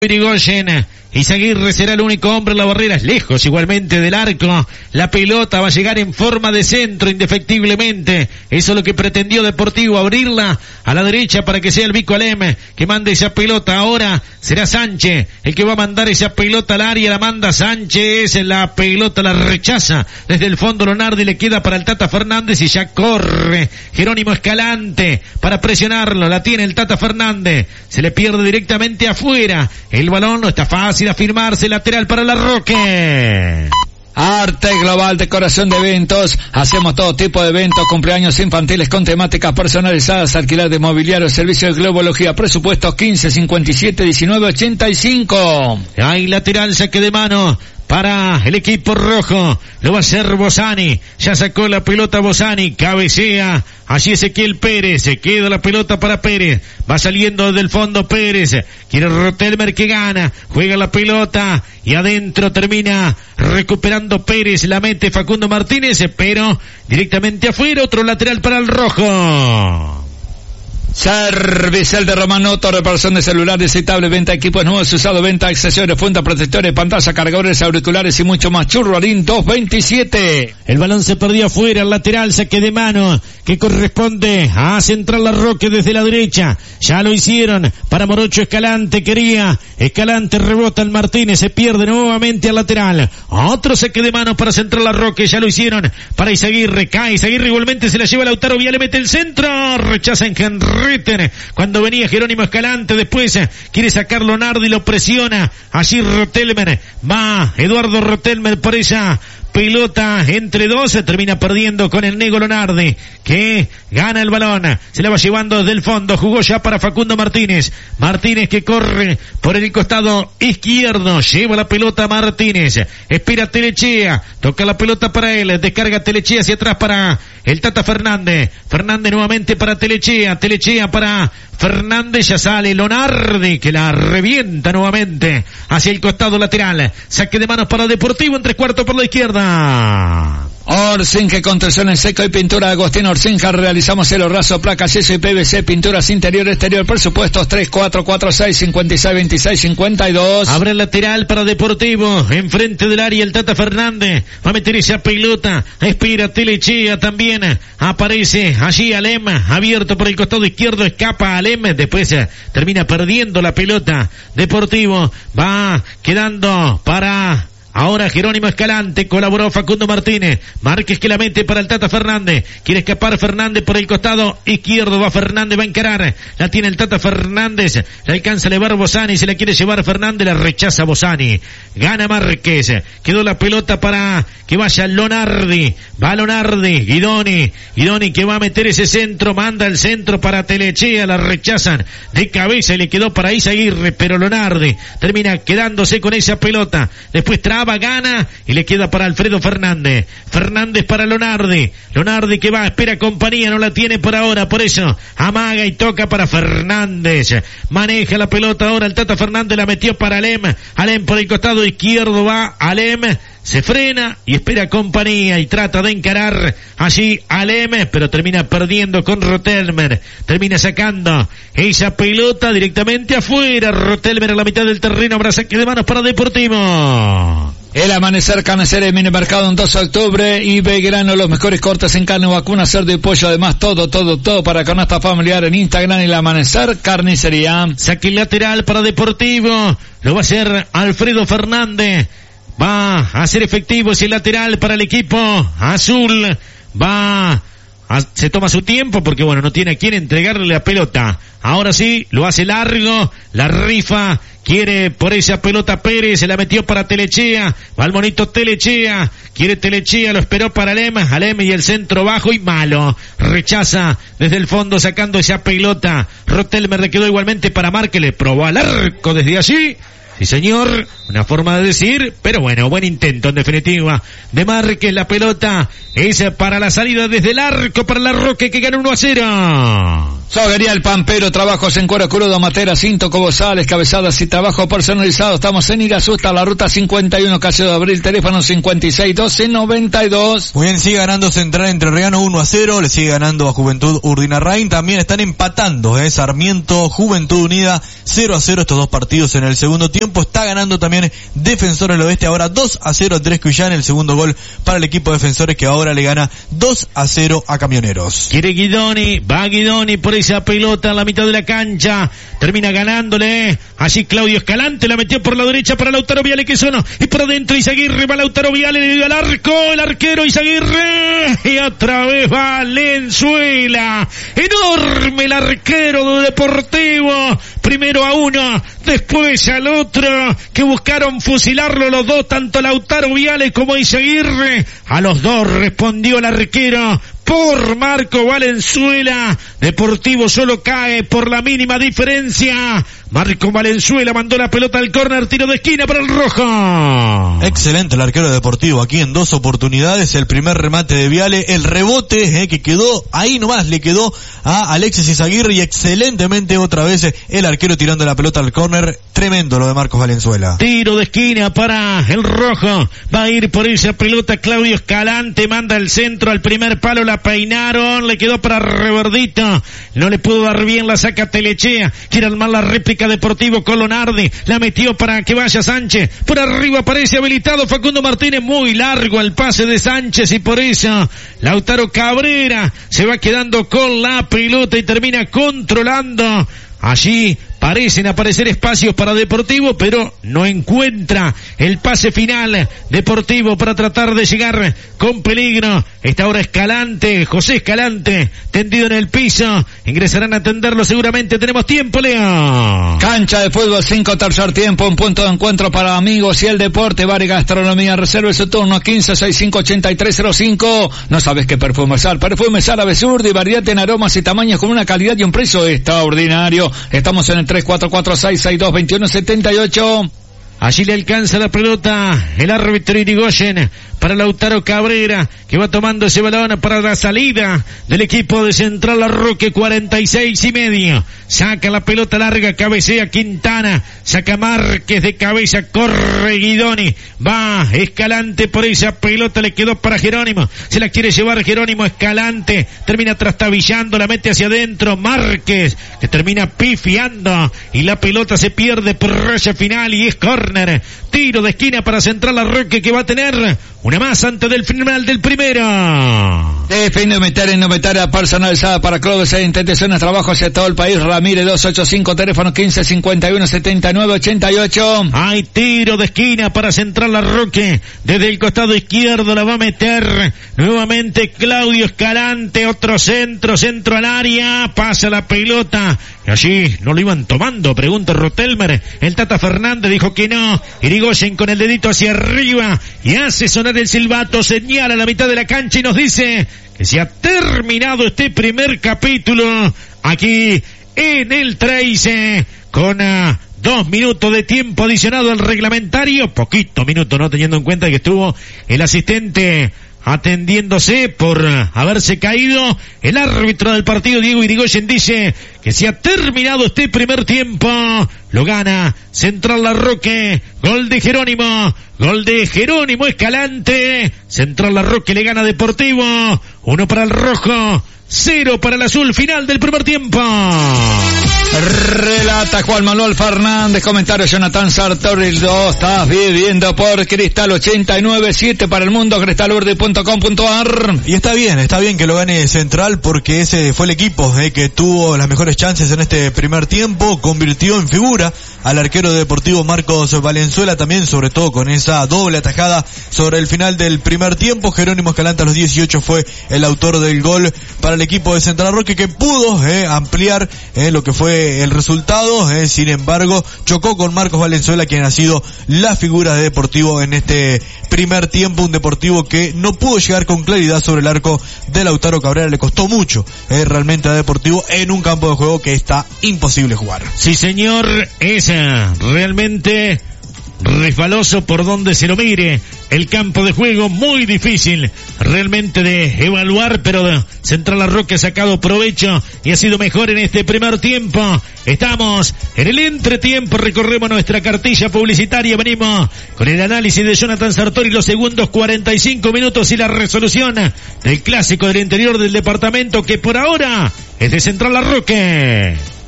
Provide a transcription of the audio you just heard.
Irigoyen. Izaguirre será el único hombre en la barrera, es lejos igualmente del arco. La pelota va a llegar en forma de centro indefectiblemente. Eso es lo que pretendió Deportivo, abrirla a la derecha para que sea el Vico Alem que mande esa pelota. Ahora será Sánchez el que va a mandar esa pelota al área, la manda Sánchez, la pelota la rechaza desde el fondo Lonardi, le queda para el Tata Fernández y ya corre Jerónimo Escalante para presionarlo, la tiene el Tata Fernández, se le pierde directamente afuera, el balón no está fácil afirmarse, lateral para La Roque. Arte Global, decoración de eventos, hacemos todo tipo de eventos, cumpleaños infantiles con temáticas personalizadas, alquiler de mobiliario, servicio de globología, presupuestos 15 57 19 85. Hay lateral, saque de mano para el equipo rojo, lo va a hacer Bosani, ya sacó la pelota Bosani, cabecea, allí Ezequiel Pérez, se queda la pelota para Pérez, va saliendo del fondo Pérez, quiere Rotelmer que gana, juega la pelota y adentro termina recuperando Pérez, la mete Facundo Martínez, pero directamente afuera, otro lateral para el rojo. Servicel de Romanoto, reparación de celulares y tablets, venta de equipos nuevos, usados, venta de accesorios, funda, protectores, pantalla, cargadores, auriculares y mucho más. Churruarín 227. El balón se perdió afuera, el lateral, saque de mano que corresponde a Central La Roque desde la derecha. Ya lo hicieron para Morocho Escalante, quería Escalante, rebota el Martínez, se pierde nuevamente al lateral. Otro saque de mano para Central La Roque, ya lo hicieron para Izaguirre, cae Izaguirre, igualmente se la lleva Lautaro Viale, mete el centro, rechaza en Henry. Cuando venía Jerónimo Escalante, después quiere sacarlo Nardi, lo presiona allí Rotelmer, va Eduardo Rotelmer por esa pelota entre dos, se termina perdiendo con el Nego Lonardi, que gana el balón, se la va llevando desde el fondo, jugó ya para Facundo Martínez, Martínez que corre por el costado izquierdo, lleva la pelota Martínez, espera Telechea, toca la pelota para él, descarga Telechea hacia atrás para el Tata Fernández, Fernández nuevamente para Telechea, Telechea para Fernández, ya sale Lonardi que la revienta nuevamente hacia el costado lateral, saque de manos para Deportivo en 3/4 por la izquierda. Orsinge, construcción en seco y pintura Agostín Orsinge, realizamos el raso, placas, yeso y PVC, pinturas interior, exterior, presupuestos 3446 56 26 52. Abre el lateral para Deportivo, enfrente del área el Tata Fernández, va a meter esa pelota, espera Telechea también, aparece allí Alem, abierto por el costado izquierdo, escapa Alem, después termina perdiendo la pelota, Deportivo va quedando para ahora Jerónimo Escalante, colaboró Facundo Martínez, Márquez que la mete para el Tata Fernández, quiere escapar Fernández por el costado izquierdo, va Fernández, va a encarar, la tiene el Tata Fernández, la alcanza a elevar Bosani, se la quiere llevar Fernández, la rechaza Bosani, gana Márquez, quedó la pelota para que vaya Lonardi, va Lonardi, Guidoni que va a meter ese centro, manda el centro para Telechea, la rechazan de cabeza y le quedó para Izaguirre, pero Lonardi termina quedándose con esa pelota, después gana y le queda para Alfredo Fernández, Fernández para Lonardi que va, espera compañía, no la tiene por ahora, por eso amaga y toca para Fernández, maneja la pelota ahora el Tata Fernández, la metió para Alem por el costado izquierdo, va Alem, se frena y espera compañía y trata de encarar allí Alem, pero termina perdiendo con Rotelmer, termina sacando esa pelota directamente afuera, Rotelmer a la mitad del terreno, habrá saque de manos para Deportivo. El Amanecer Carnicería y Minimercado en 2 de octubre y Belgrano, los mejores cortes en carne, vacuna, cerdo y pollo, además todo para canasta familiar en Instagram y El Amanecer Carnicería. Saque lateral para Deportivo, lo va a hacer Alfredo Fernández, va a hacer efectivo ese lateral para el equipo azul, se toma su tiempo porque bueno, no tiene a quién entregarle la pelota, ahora sí, lo hace largo, la rifa, quiere por esa pelota Pérez, se la metió para Telechea, va el monito Telechea, quiere Telechea, lo esperó para Alem y el centro bajo y malo, rechaza desde el fondo sacando esa pelota, Rotelmer le quedó igualmente para Márquez, le probó al arco desde allí. Sí señor, una forma de decir, pero bueno, buen intento en definitiva de Márquez, la pelota es para la salida desde el arco para La Roque que gana 1-0. Soguería El Pampero, trabajos en cuero crudo, materas, cinto, cobozales, cabezadas y trabajo personalizado. Estamos en Irasusta, la ruta 51, calle de Abril, teléfono 5612-92. Muy bien, sigue ganando Central Entrerriano 1-0, le sigue ganando a Juventud Urdinarrain. También están empatando, Sarmiento, Juventud Unida 0-0 estos dos partidos en el segundo tiempo. Está ganando también Defensores del Oeste ahora 2-0 a Trescuillán, el segundo gol para el equipo de Defensores que ahora le gana 2-0 a Camioneros. Quiere Guidoni, va Guidoni por esa pelota en la mitad de la cancha, termina ganándole, allí Claudio Escalante, la metió por la derecha para Lautaro Viale, que sonó, y por adentro Izaguirre, va Lautaro Viale, le dio al arco, el arquero Izaguirre, y otra vez Valenzuela, enorme el arquero de Deportivo, primero a uno, después al otro, que buscaron fusilarlo los dos, tanto Lautaro Viale como Izaguirre, a los dos respondió el arquero, por Marco Valenzuela. Deportivo solo cae por la mínima diferencia. Marco Valenzuela mandó la pelota al córner, tiro de esquina para el rojo. Excelente el arquero de Deportivo, aquí en dos oportunidades, el primer remate de Viale, el rebote que quedó ahí nomás, le quedó a Alexis Izaguirre, y excelentemente otra vez el arquero tirando la pelota al córner, tremendo lo de Marcos Valenzuela. Tiro de esquina para el rojo, va a ir por esa pelota Claudio Escalante, manda el centro al primer palo, la peinaron, le quedó para Reverdito, no le pudo dar bien, la saca Telechea, quiere armar la réplica Deportivo Colonardi, la metió para que vaya Sánchez, por arriba aparece habilitado Facundo Martínez, muy largo el pase de Sánchez, y por eso Lautaro Cabrera se va quedando con la pelota y termina controlando. Allí parecen aparecer espacios para Deportivo, pero no encuentra el pase final Deportivo para tratar de llegar con peligro. Está ahora Escalante, José Escalante, tendido en el piso. Ingresarán a atenderlo seguramente. Tenemos tiempo, Leo. Cancha de fútbol 5, tercer tiempo, un punto de encuentro para amigos y el deporte. Bar y Gastronomía, reserve su turno 1565-8305. No sabes qué perfume usar. Perfumes árabes Urdi, variedad en aromas y tamaños con una calidad y un precio extraordinario. Estamos en el 3446622178. Allí le alcanza la pelota el árbitro Irigoyen para Lautaro Cabrera, que va tomando ese balón para la salida del equipo de Central Larroque, 46.5. Saca la pelota larga, cabecea Quintana, saca Márquez de cabeza, corre Guidoni, va Escalante por esa pelota, le quedó para Jerónimo, se la quiere llevar Jerónimo, Escalante termina trastabillando, la mete hacia adentro, Márquez, que termina pifiando, y la pelota se pierde por raya final, y es córner, tiro de esquina para Central Larroque, que va a tener una más antes del final del primero. Define indumentaria personalizada para clubes e instituciones, trabajo hacia todo el país. Ramírez 285, teléfono 1551-7988. Hay tiro de esquina para Central Larroque, desde el costado izquierdo la va a meter nuevamente Claudio Escalante, otro centro al área, pasa la pelota, y allí no lo iban tomando, pregunta Rotelmer, el Tata Fernández dijo que no, Irigoyen con el dedito hacia arriba, y hace sonar el silbato, señala la mitad de la cancha y nos dice que se ha terminado este primer capítulo aquí en el 13 con 2 minutos de tiempo adicionado al reglamentario, poquito minuto, no teniendo en cuenta que estuvo el asistente atendiéndose por haberse caído. El árbitro del partido, Diego Irigoyen, dice que se ha terminado este primer tiempo. Lo gana Central Larroque, gol de Jerónimo Escalante. Central Larroque le gana Deportivo, 1 para el rojo, 0 para el azul, final del primer tiempo. Relata Juan Manuel Fernández, comentario Jonathan Sartori, lo estás viviendo por Cristal 89.7 para el mundo, cristalverde.com.ar. Y está bien que lo gane Central, porque ese fue el equipo que tuvo las mejores chances en este primer tiempo, convirtió en figura al arquero de Deportivo Marcos Valenzuela, también sobre todo con esa doble atajada sobre el final del primer tiempo. Jerónimo Escalante a los 18 fue el autor del gol para el equipo de Central Larroque, que pudo ampliar lo que fue el resultado, sin embargo chocó con Marcos Valenzuela, quien ha sido la figura de Deportivo en este primer tiempo, un Deportivo que no pudo llegar con claridad sobre el arco de Lautaro Cabrera, le costó mucho realmente a Deportivo en un campo de juego que está imposible jugar. Sí señor, es realmente resbaloso por donde se lo mire, el campo de juego muy difícil realmente de evaluar, pero Central La Roque ha sacado provecho y ha sido mejor en este primer tiempo. Estamos en el entretiempo, recorremos nuestra cartilla publicitaria, venimos con el análisis de Jonathan Sartori, los segundos 45 minutos y la resolución del clásico del interior del departamento, que por ahora es de Central La Roque.